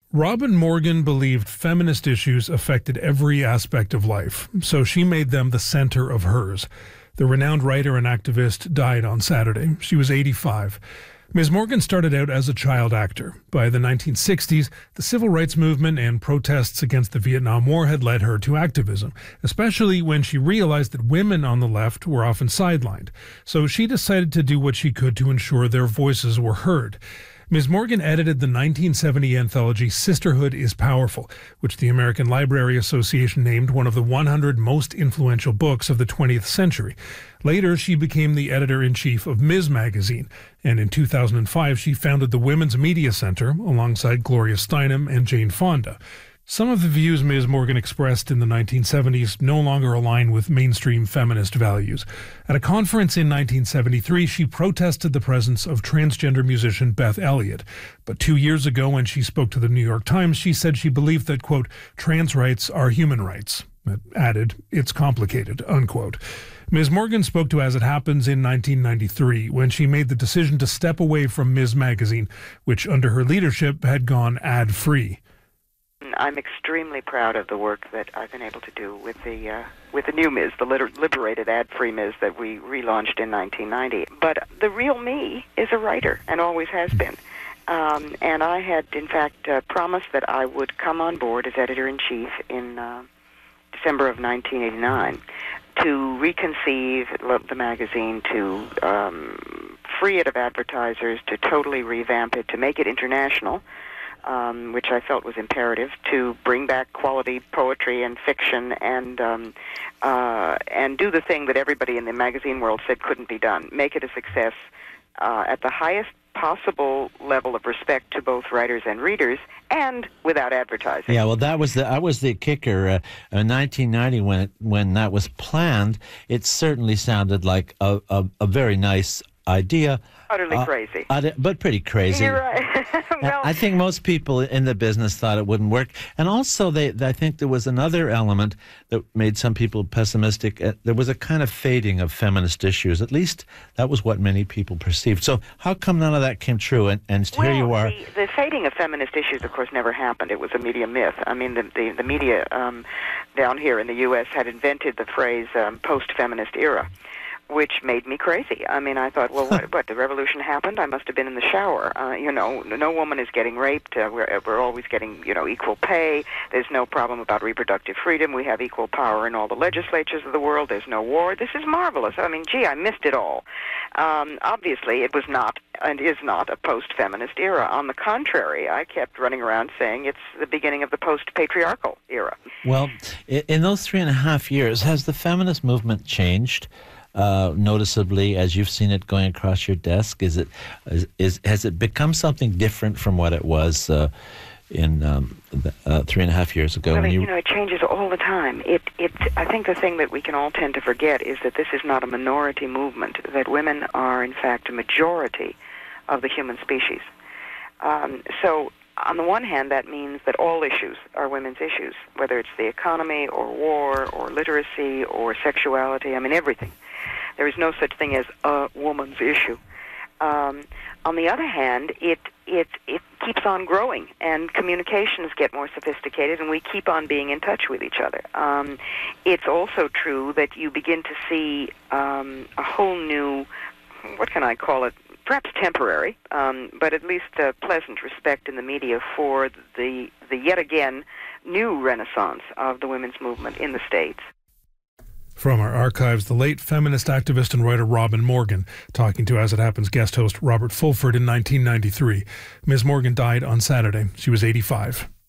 Robin Morgan believed feminist issues affected every aspect of life, so she made them the center of hers. The renowned writer and activist died on Saturday. She was 85. Ms. Morgan started out as a child actor. By the 1960s, the civil rights movement and protests against the Vietnam War had led her to activism, especially when she realized that women on the left were often sidelined. So she decided to do what she could to ensure their voices were heard. Ms. Morgan edited the 1970 anthology Sisterhood is Powerful, which the American Library Association named one of the 100 most influential books of the 20th century. Later, she became the editor-in-chief of Ms. Magazine, and in 2005 she founded the Women's Media Center alongside Gloria Steinem and Jane Fonda. Some of the views Ms. Morgan expressed in the 1970s no longer align with mainstream feminist values. At a conference in 1973, she protested the presence of transgender musician Beth Elliott. But 2 years ago, when she spoke to the New York Times, she said she believed that, quote, trans rights are human rights. It added, it's complicated, unquote. Ms. Morgan spoke to As It Happens in 1993, when she made the decision to step away from Ms. Magazine, which under her leadership had gone ad-free. I'm extremely proud of the work that I've been able to do with the new Ms., the liberated ad-free Ms. that we relaunched in 1990. But the real me is a writer, and always has been. And I had, in fact, promised that I would come on board as editor-in-chief in December of 1989 to reconceive the magazine, to free it of advertisers, to totally revamp it, to make it international, which I felt was imperative, to bring back quality poetry and fiction and do the thing that everybody in the magazine world said couldn't be done, make it a success at the highest possible level of respect to both writers and readers, and without advertising. Yeah, well, that was the kicker. In 1990, when that was planned, it certainly sounded like a very nice idea. Utterly crazy. But pretty crazy. You're right. Well, I think most people in the business thought it wouldn't work. And also, I think there was another element that made some people pessimistic. There was a kind of fading of feminist issues. At least that was what many people perceived. So how come none of that came true? And here you are. The fading of feminist issues, of course, never happened. It was a media myth. I mean, the media down here in the U.S. had invented the phrase post-feminist era, which made me crazy. I mean, I thought, well, what, the revolution happened? I must have been in the shower. No woman is getting raped. We're always getting, equal pay. There's no problem about reproductive freedom. We have equal power in all the legislatures of the world. There's no war. This is marvelous. I mean, gee, I missed it all. Obviously, it was not and is not a post-feminist era. On the contrary, I kept running around saying it's the beginning of the post-patriarchal era. Well, in those 3.5 years, has the feminist movement changed noticeably as you've seen it going across your desk? Has it become something different from what it was in 3.5 years ago? Well, it changes all the time. I think the thing that we can all tend to forget is that this is not a minority movement, that women are, in fact, a majority of the human species. So, on the one hand, that means that all issues are women's issues, whether it's the economy or war or literacy or sexuality, everything. There is no such thing as a woman's issue. On the other hand, it keeps on growing, and communications get more sophisticated, and we keep on being in touch with each other. It's also true that you begin to see a whole new, what can I call it, perhaps temporary, but at least a pleasant respect in the media for the yet again new renaissance of the women's movement in the States. From our archives, the late feminist activist and writer Robin Morgan, talking to As It Happens guest host Robert Fulford in 1993. Ms. Morgan died on Saturday. She was 85.